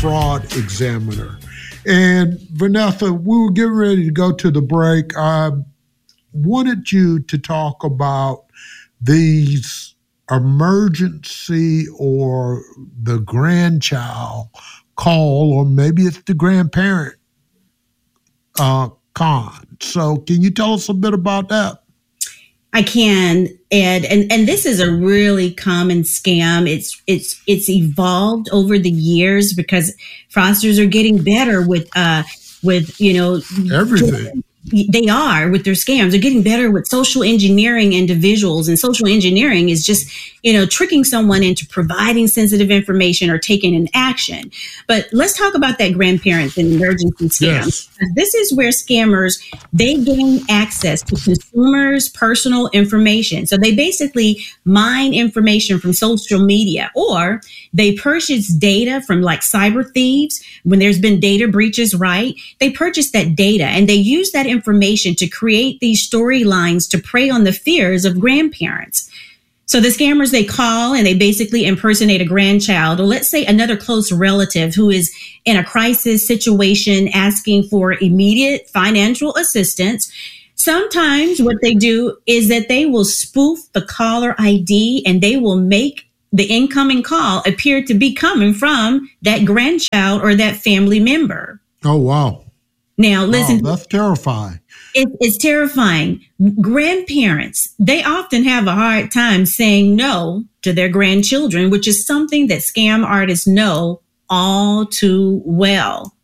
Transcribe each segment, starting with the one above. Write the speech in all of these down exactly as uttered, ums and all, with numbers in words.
Fraud Examiner. And Vanessa, we were getting ready to go to the break. I wanted you to talk about these emergency or the grandchild call, or maybe it's the grandparent uh, con. So can you tell us a bit about that? I can, Ed, and and this is a really common scam. It's it's it's evolved over the years because fraudsters are getting better with uh with you know everything. They are with their scams. They're getting better with social engineering individuals, and social engineering is just, you know, tricking someone into providing sensitive information or taking an action. But let's talk about that grandparents and emergency scam. Yes. This is where scammers, they gain access to consumers' personal information. So they basically mine information from social media, or they purchase data from like cyber thieves. When there's been data breaches, right? They purchase that data and they use that information to create these storylines to prey on the fears of grandparents. So the scammers, they call and they basically impersonate a grandchild, or let's say another close relative who is in a crisis situation asking for immediate financial assistance. Sometimes what they do is that they will spoof the caller I D and they will make the incoming call appear to be coming from that grandchild or that family member. Oh, wow. Now, listen. Wow, that's terrifying. It, it's terrifying. Grandparents, they often have a hard time saying no to their grandchildren, which is something that scam artists know all too well.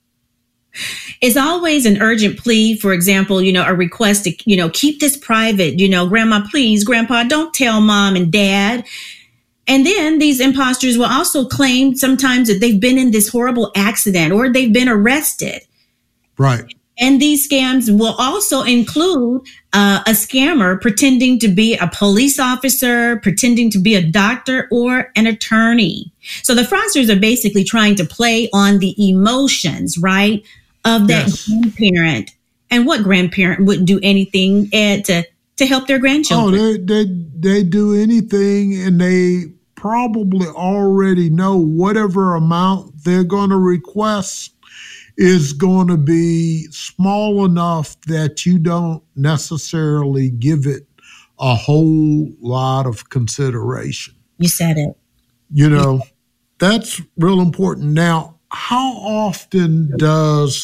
It's always an urgent plea. For example, you know, a request to, you know, keep this private, you know, grandma, please, grandpa, don't tell mom and dad. And then these imposters will also claim sometimes that they've been in this horrible accident or they've been arrested. Right. And these scams will also include uh, a scammer pretending to be a police officer, pretending to be a doctor or an attorney. So the fraudsters are basically trying to play on the emotions, right, of that Yes. grandparent. And what grandparent wouldn't do anything, Ed, to, to help their grandchildren? Oh, they, they, they do anything, and they probably already know whatever amount they're going to request is going to be small enough that you don't necessarily give it a whole lot of consideration. You said it. You know, that's real important. Now, how often does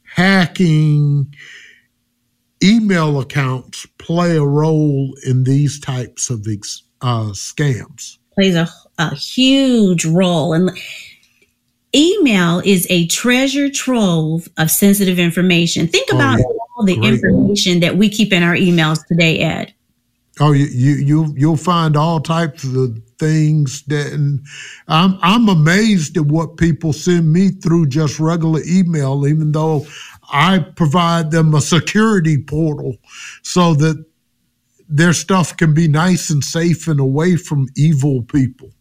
hacking email accounts play a role in these types of uh, scams? Plays a, a huge role. And email is a treasure trove of sensitive information. Think about oh, yeah. all the Great. information that we keep in our emails today, Ed. Oh, you you you you'll find all types of things that, and I'm I'm amazed at what people send me through just regular email, even though I provide them a security portal so that their stuff can be nice and safe and away from evil people.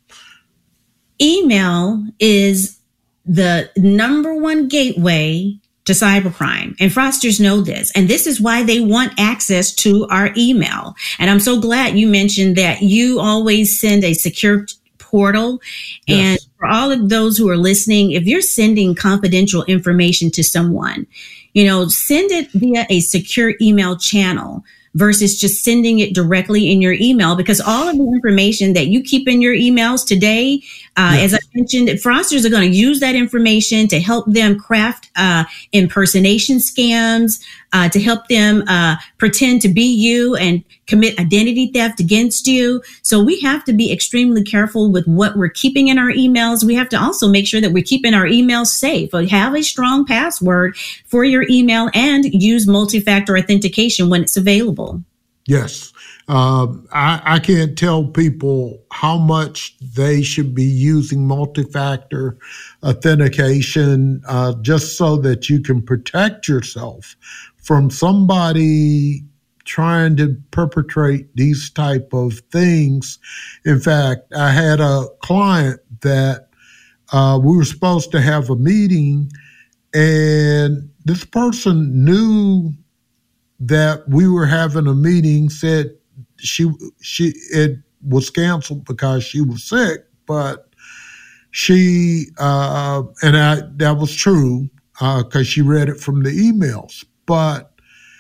Email is the number one gateway to cybercrime, and fraudsters know this, and this is why they want access to our email. And I'm so glad you mentioned that you always send a secure portal. Yes. And for all of those who are listening, if you're sending confidential information to someone, you know, send it via a secure email channel versus just sending it directly in your email, because all of the information that you keep in your emails today, uh, yes. as I mentioned, fraudsters are going to use that information to help them craft uh, impersonation scams, uh, to help them uh, pretend to be you and commit identity theft against you. So we have to be extremely careful with what we're keeping in our emails. We have to also make sure that we're keeping our emails safe. Have a strong password for your email and use multi-factor authentication when it's available. Yes. Um, I, I can't tell people how much they should be using multi-factor authentication uh, just so that you can protect yourself from somebody trying to perpetrate these type of things. In fact, I had a client that uh, we were supposed to have a meeting, and this person knew that we were having a meeting, said she she it was canceled because she was sick, but she, uh, and I, that was true because uh, she read it from the emails. But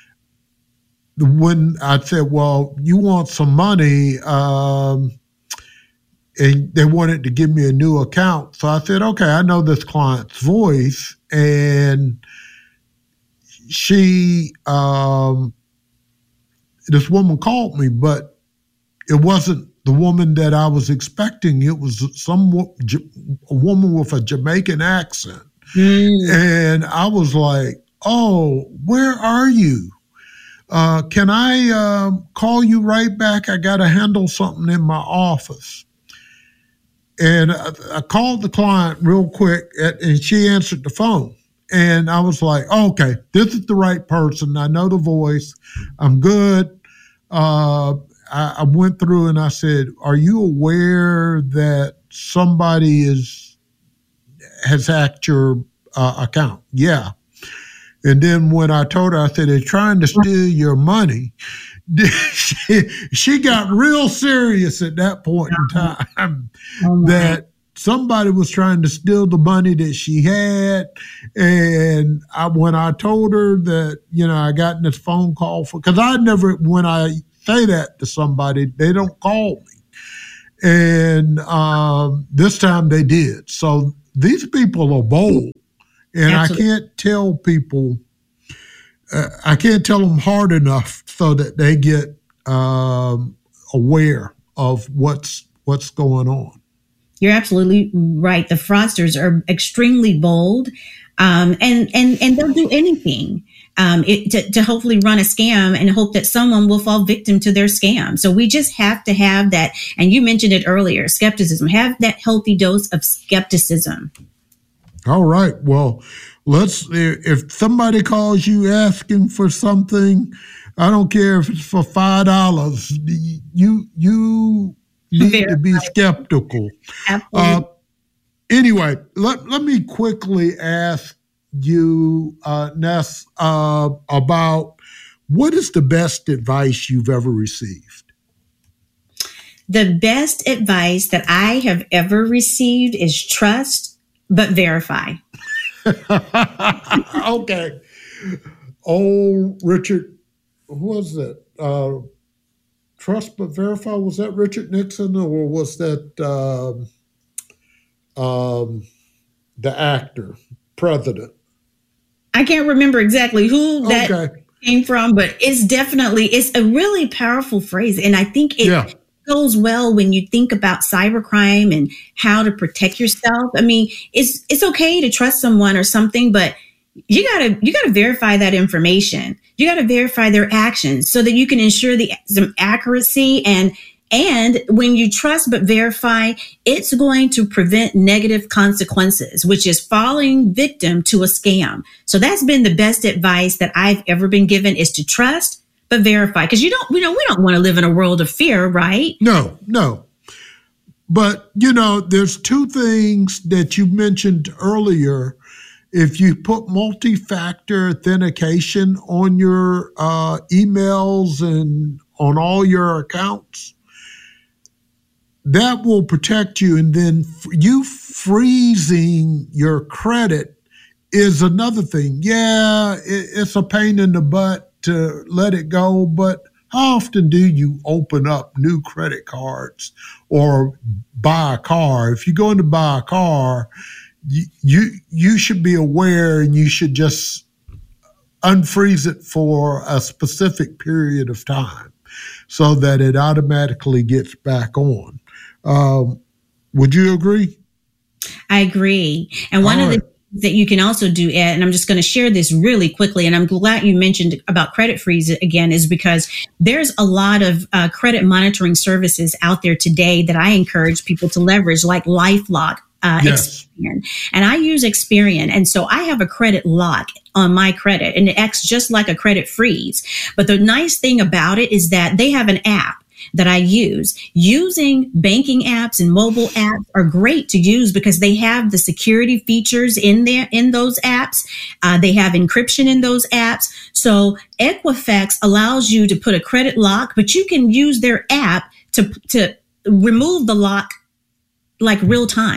when I said, well, you want some money, um, and they wanted to give me a new account. So I said, okay, I know this client's voice. And she, um, this woman called me, but it wasn't the woman that I was expecting. It was some a woman with a Jamaican accent. Mm. And I was like, oh, where are you? Uh, can I uh, call you right back? I got to handle something in my office. And I, I called the client real quick, and she answered the phone. And I was like, oh, okay, this is the right person. I know the voice. I'm good. Uh, I, I went through and I said, are you aware that somebody is has hacked your uh, account? Yeah. And then when I told her, I said, they're trying to steal your money. she, she got real serious at that point in time oh that somebody was trying to steal the money that she had. And I, when I told her that, you know, I got this phone call for, because I never, when I say that to somebody, they don't call me. And um, this time they did. So these people are bold. And Absolutely. I can't tell people, uh, I can't tell them hard enough so that they get um, aware of what's what's going on. You're absolutely right. The fraudsters are extremely bold, um, and and and they'll do anything um, it, to, to hopefully run a scam and hope that someone will fall victim to their scam. So we just have to have that. And you mentioned it earlier, skepticism. Have that healthy dose of skepticism. All right. Well, let's, if somebody calls you asking for something, I don't care if it's for five dollars, you, you need Very to be right. skeptical. Absolutely. Uh, anyway, let, let me quickly ask you, uh, Ness, uh, about what is the best advice you've ever received? The best advice that I have ever received is trust, but verify. Okay. Old Richard, who was that? Uh, trust but verify. Was that Richard Nixon, or was that um, um, the actor, president? I can't remember exactly who that okay. came from, but it's definitely, it's a really powerful phrase. And I think it yeah. goes well when you think about cybercrime and how to protect yourself. I mean, it's it's okay to trust someone or something, but you gotta you gotta verify that information. You gotta verify their actions so that you can ensure the some accuracy. And and when you trust but verify, it's going to prevent negative consequences, which is falling victim to a scam. So that's been the best advice that I've ever been given, is to trust but verify, because you don't, we don't, we don't want to live in a world of fear, right? No, no. But, you know, there's two things that you mentioned earlier. If you put multi-factor authentication on your uh, emails and on all your accounts, that will protect you. And then you freezing your credit is another thing. Yeah, it's a pain in the butt to let it go, but how often do you open up new credit cards or buy a car? If you're going to buy a car, you you, you should be aware, and you should just unfreeze it for a specific period of time so that it automatically gets back on. Um, would you agree? I agree. And one All of the right. that you can also do, Ed, and I'm just going to share this really quickly, and I'm glad you mentioned about credit freeze again, is because there's a lot of uh, credit monitoring services out there today that I encourage people to leverage, like LifeLock, uh, yes. Experian. And I use Experian. And so I have a credit lock on my credit, and it acts just like a credit freeze. But the nice thing about it is that they have an app that I use. Using banking apps and mobile apps are great to use because they have the security features in there, in those apps. Uh, they have encryption in those apps. So Equifax allows you to put a credit lock, but you can use their app to, to remove the lock like real time,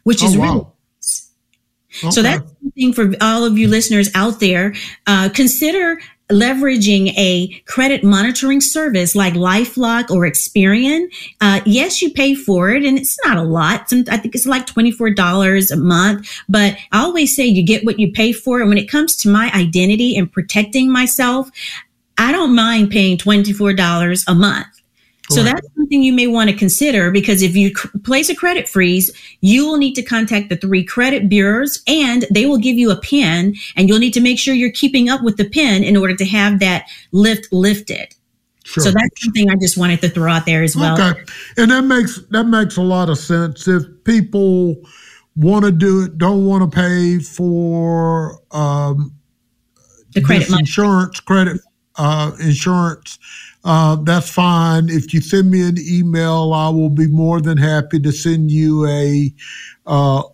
which Oh, is wow. really Okay. so that's something for all of you listeners out there. Uh, consider leveraging a credit monitoring service like LifeLock or Experian. Uh, yes, you pay for it, and it's not a lot. Some, I think it's like twenty-four dollars a month. But I always say you get what you pay for. And when it comes to my identity and protecting myself, I don't mind paying twenty-four dollars a month. So Correct. that's something you may want to consider, because if you c- place a credit freeze, you will need to contact the three credit bureaus, and they will give you a PIN, and you'll need to make sure you're keeping up with the PIN in order to have that lift lifted. Sure. So that's something I just wanted to throw out there as well. Okay. And that makes that makes a lot of sense. If people want to do it, don't want to pay for um, The credit this money. insurance, credit uh, insurance, uh, that's fine. If you send me an email, I will be more than happy to send you a uh,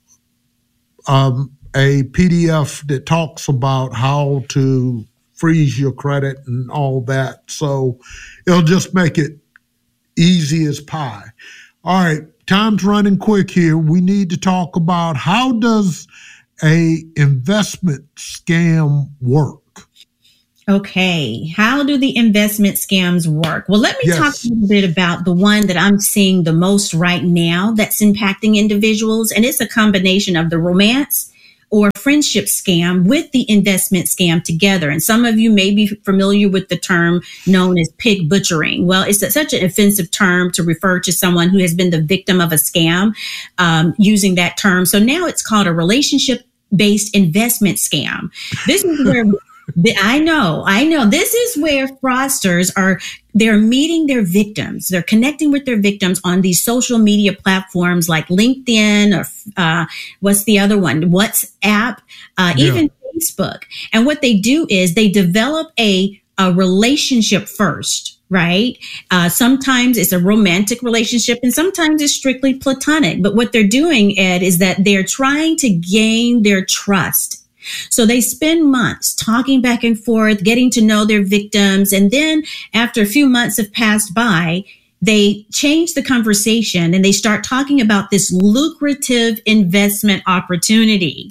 um, a P D F that talks about how to freeze your credit and all that. So it'll just make it easy as pie. All right, time's running quick here. We need to talk about, how does a investment scam work? Okay. How do the investment scams work? Well, let me Yes. talk a little bit about the one that I'm seeing the most right now that's impacting individuals. And it's a combination of the romance or friendship scam with the investment scam together. And some of you may be familiar with the term known as pig butchering. Well, it's a, such an offensive term to refer to someone who has been the victim of a scam, um, using that term. So now it's called a relationship-based investment scam. This is where The- I know, I know. This is where fraudsters are, they're meeting their victims. They're connecting with their victims on these social media platforms like LinkedIn or uh, what's the other one? WhatsApp, uh, Yeah. even Facebook. And what they do is they develop a, a relationship first, right? Uh, sometimes it's a romantic relationship and sometimes it's strictly platonic. But what they're doing, Ed, is that they're trying to gain their trust. So they spend months talking back and forth, getting to know their victims. And then after a few months have passed by, they change the conversation and they start talking about this lucrative investment opportunity.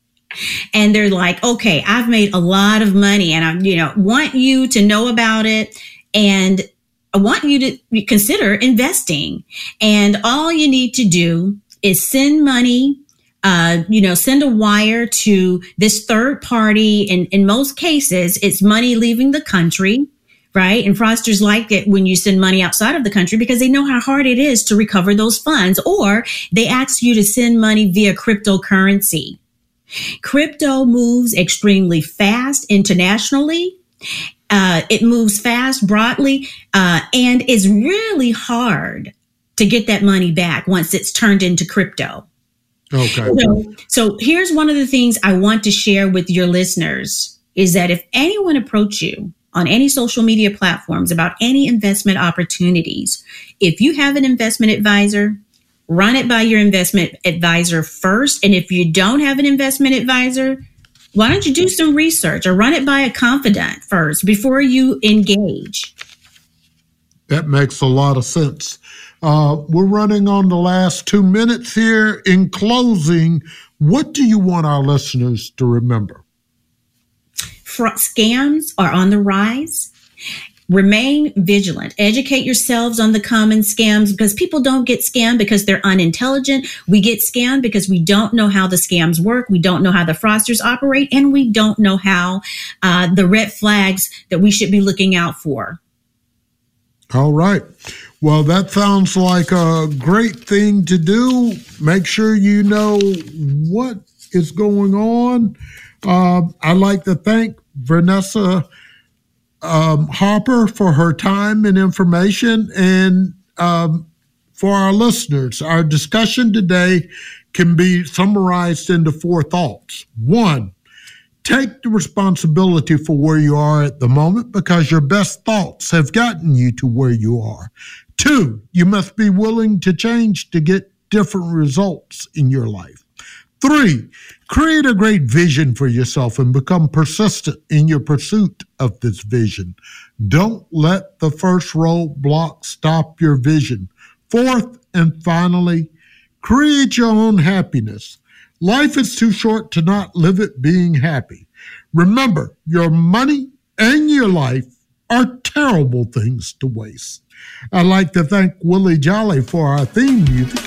And they're like, okay, I've made a lot of money and I, you know, want you to know about it. And I want you to consider investing. And all you need to do is send money. Uh, you know, send a wire to this third party. And in most cases, it's money leaving the country, right? And fraudsters like it when you send money outside of the country because they know how hard it is to recover those funds. Or they ask you to send money via cryptocurrency. Crypto moves extremely fast internationally. Uh, it moves fast broadly, uh, and it's really hard to get that money back once it's turned into crypto. Okay. So, so here's one of the things I want to share with your listeners is that if anyone approach you on any social media platforms about any investment opportunities, if you have an investment advisor, run it by your investment advisor first. And if you don't have an investment advisor, why don't you do some research or run it by a confidant first before you engage? That makes a lot of sense. Uh, we're running on the last two minutes here. In closing, what do you want our listeners to remember? Fraud scams are on the rise. Remain vigilant. Educate yourselves on the common scams because people don't get scammed because they're unintelligent. We get scammed because we don't know how the scams work. We don't know how the fraudsters operate, and we don't know how uh, the red flags that we should be looking out for. All right. Well, that sounds like a great thing to do. Make sure you know what is going on. Uh, I'd like to thank Vanessa um, Harper for her time and information. And um, for our listeners, our discussion today can be summarized into four thoughts. One, take the responsibility for where you are at the moment because your best thoughts have gotten you to where you are. Two, you must be willing to change to get different results in your life. Three, create a great vision for yourself and become persistent in your pursuit of this vision. Don't let the first roadblock stop your vision. Fourth, and finally, Create your own happiness. Life is too short to not live it being happy. Remember, your money and your life are terrible things to waste. I'd like to thank Willie Jolly for our theme music.